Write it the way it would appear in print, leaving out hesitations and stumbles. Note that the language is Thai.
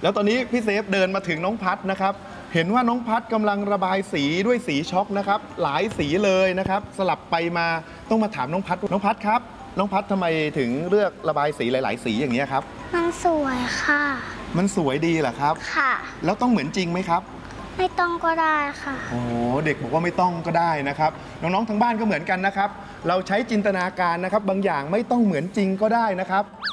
แล้วตอนนี้พี่เซฟเดินมาถึงน้องพัดนะครับเห็นว่าน้องพัดกำลังระบายสีด้วยสีช็อกนะครับหลายสีเลยนะครับสลับไปมาต้องมาถามน้องพัดครับน้องพัดทำไมถึงเลือกระบายสีหลาย ๆ สีอย่างนี้ครับมันสวยค่ะมันสวยดีเหรอครับค่ะแล้วต้องเหมือนจริงไหมครับไม่ต้องก็ได้ค่ะโอ้เด็กบอกว่าไม่ต้องก็ได้นะครับน้องๆทางบ้านก็เหมือนกันนะครับเราใช้จินตนาการนะครับบางอย่างไม่ต้องเหมือนจริงก็ได้นะครับ